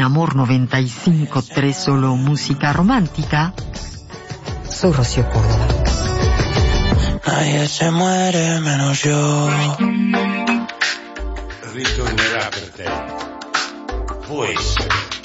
en Amor 95.3, solo música romántica. Soy Rocío Córdoba. Nadie se muere menos yo. Ritornerà per te. Può essere.